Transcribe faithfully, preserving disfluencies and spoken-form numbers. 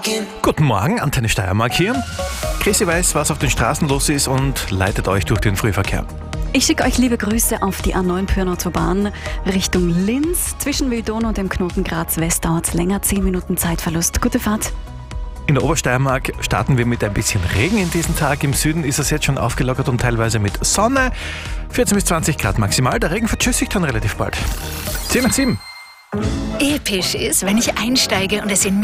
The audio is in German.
Guten Morgen, Antenne Steiermark hier. Chrissy weiß, was auf den Straßen los ist und leitet euch durch den Frühverkehr. Ich schicke euch liebe Grüße auf die A neun Pyrnautobahn Richtung Linz. Zwischen Wildon und dem Knoten Graz West dauert es länger, zehn Minuten Zeitverlust. Gute Fahrt. In der Obersteiermark starten wir mit ein bisschen Regen in diesen Tag. Im Süden ist es jetzt schon aufgelockert und teilweise mit Sonne. vierzehn bis zwanzig Grad maximal. Der Regen vertschüsst sich dann relativ bald. zehn und sieben. Episch ist, wenn ich einsteige und es in